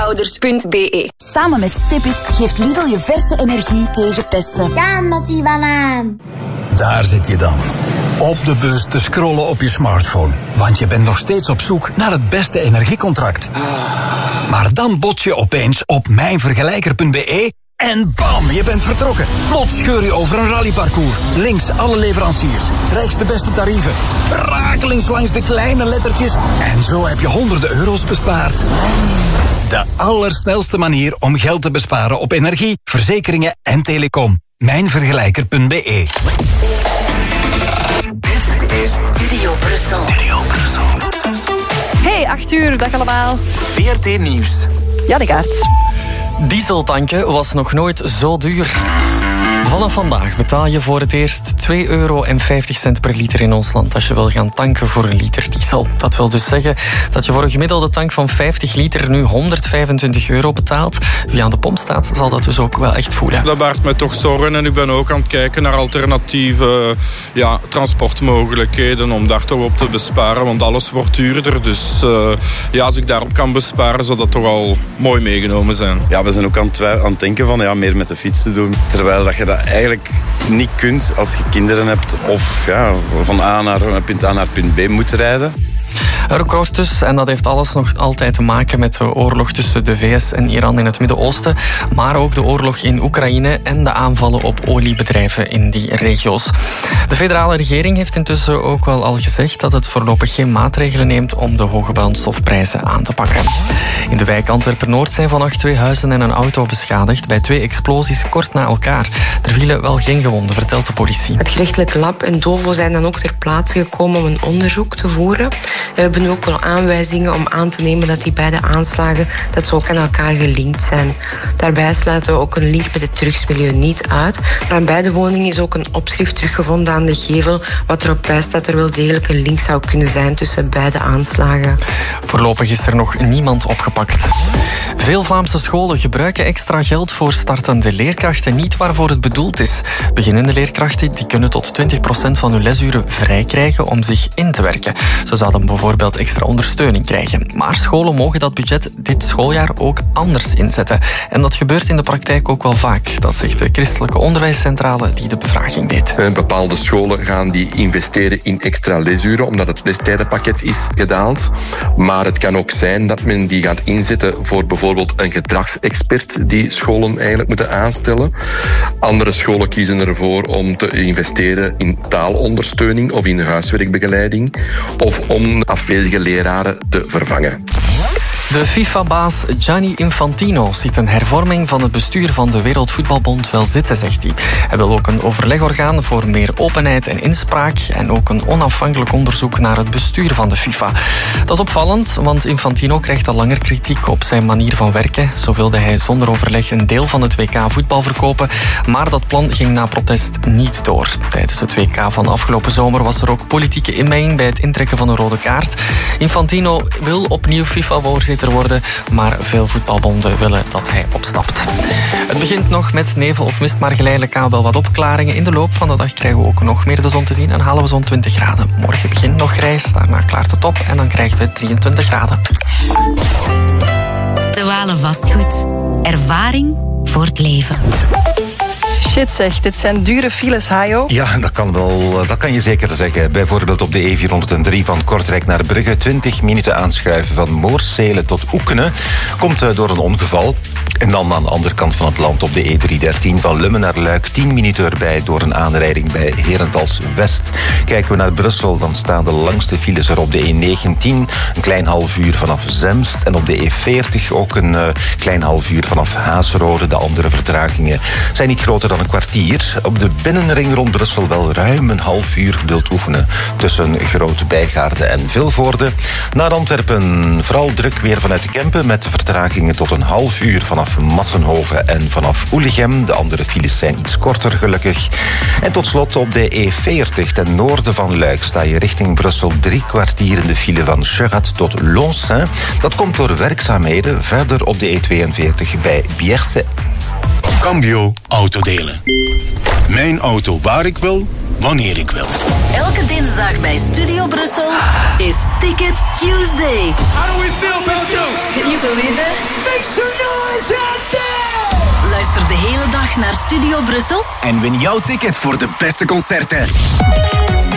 Dierenwouders.be. Samen met Stipit geeft Lidl je verse energie tegen pesten. Gaan met die banaan. Daar zit je dan. Op de bus te scrollen op je smartphone. Want je bent nog steeds op zoek naar het beste energiecontract. Maar dan bots je opeens op mijnvergelijker.be en bam, je bent vertrokken. Plots scheur je over een rallyparcours. Links alle leveranciers. Rechts de beste tarieven. Rakelings langs de kleine lettertjes. En zo heb je honderden euro's bespaard. De allersnelste manier om geld te besparen op energie, verzekeringen en telecom. Mijnvergelijker.be. Dit is Studio Brussel. Hey, 8 uur, dag allemaal. VRT Nieuws. Ja, de kaart. Dieseltanken was nog nooit zo duur. Vanaf vandaag betaal je voor het eerst €2,50 per liter in ons land als je wil gaan tanken voor een liter diesel. Dat wil dus zeggen dat je voor een gemiddelde tank van 50 liter nu €125 betaalt. Wie aan de pomp staat, zal dat dus ook wel echt voelen. Dat baart mij toch zorgen en ik ben ook aan het kijken naar alternatieve transportmogelijkheden om daar toch op te besparen, want alles wordt duurder. Dus als ik daarop kan besparen, zou dat toch al mooi meegenomen zijn. Ja, we zijn ook aan het denken van meer met de fiets te doen, terwijl dat je dat eigenlijk niet kunt als je kinderen hebt of van punt A naar punt B moet rijden. Een record dus, en dat heeft alles nog altijd te maken met de oorlog tussen de VS en Iran in het Midden-Oosten, maar ook de oorlog in Oekraïne en de aanvallen op oliebedrijven in die regio's. De federale regering heeft intussen ook wel al gezegd dat het voorlopig geen maatregelen neemt om de hoge brandstofprijzen aan te pakken. In de wijk Antwerpen-Noord zijn vannacht 2 huizen en een auto beschadigd bij 2 explosies kort na elkaar. Er vielen wel geen gewonden, vertelt de politie. Het gerechtelijk lab en DOVO zijn dan ook ter plaatse gekomen om een onderzoek te voeren. We hebben nu ook wel aanwijzingen om aan te nemen dat die beide aanslagen dat ze ook aan elkaar gelinkt zijn. Daarbij sluiten we ook een link met het drugsmilieu niet uit. Maar aan beide woningen is ook een opschrift teruggevonden aan de gevel, wat erop wijst dat er wel degelijk een link zou kunnen zijn tussen beide aanslagen. Voorlopig is er nog niemand opgepakt. Veel Vlaamse scholen gebruiken extra geld voor startende leerkrachten niet waarvoor het bedoeld is. Beginnende leerkrachten die kunnen tot 20% van hun lesuren vrij krijgen om zich in te werken. Zo zouden bijvoorbeeld extra ondersteuning krijgen. Maar scholen mogen dat budget dit schooljaar ook anders inzetten. En dat gebeurt in de praktijk ook wel vaak. Dat zegt de Christelijke Onderwijscentrale die de bevraging deed. Bepaalde scholen gaan die investeren in extra lesuren omdat het lestijdenpakket is gedaald. Maar het kan ook zijn dat men die gaat inzetten voor bijvoorbeeld een gedragsexpert die scholen eigenlijk moeten aanstellen. Andere scholen kiezen ervoor om te investeren in taalondersteuning of in huiswerkbegeleiding of om afwezige leraren te vervangen. De FIFA-baas Gianni Infantino ziet een hervorming van het bestuur van de Wereldvoetbalbond wel zitten, zegt hij. Hij wil ook een overlegorgaan voor meer openheid en inspraak en ook een onafhankelijk onderzoek naar het bestuur van de FIFA. Dat is opvallend, want Infantino krijgt al langer kritiek op zijn manier van werken. Zo wilde hij zonder overleg een deel van het WK voetbal verkopen, maar dat plan ging na protest niet door. Tijdens het WK van afgelopen zomer was er ook politieke inmenging bij het intrekken van een rode kaart. Infantino wil opnieuw FIFA-voorzitter worden, maar veel voetbalbonden willen dat hij opstapt. Het begint nog met nevel of mist, maar geleidelijk aan wel wat opklaringen. In de loop van de dag krijgen we ook nog meer de zon te zien en halen we zo'n 20 graden. Morgen begint nog grijs, daarna klaart het op en dan krijgen we 23 graden. De Walen Vastgoed. Ervaring voor het leven. Shit zeg, dit zijn dure files, Hajo. Ja, dat kan je zeker zeggen. Bijvoorbeeld op de E403 van Kortrijk naar Brugge. 20 minuten aanschuiven van Moorsele tot Oekene. Komt door een ongeval. En dan aan de andere kant van het land op de E313 van Lummen naar Luik. 10 minuten erbij door een aanrijding bij Herentals West. Kijken we naar Brussel, dan staan de langste files er op de E19. Een klein half uur vanaf Zemst. En op de E40 ook een klein half uur vanaf Haasrode. De andere vertragingen zijn niet groter dan een kwartier. Op de binnenring rond Brussel wel ruim een half uur geduld oefenen tussen Grote Bijgaarde en Vilvoorde. Naar Antwerpen vooral druk weer vanuit de Kempen met vertragingen tot een half uur vanaf Massenhoven en vanaf Oelichem. De andere files zijn iets korter gelukkig. En tot slot op de E40 ten noorden van Luik sta je richting Brussel 3 kwartier in de file van Cherat tot Lonsin. Dat komt door werkzaamheden verder op de E42 bij Bierse. Cambio Autodelen. Mijn auto waar ik wil, wanneer ik wil. Elke dinsdag bij Studio Brussel is Ticket Tuesday. How do we feel, Belgium? Can you believe it? Make some noise out there! Luister de hele dag naar Studio Brussel En win jouw ticket voor de beste concerten.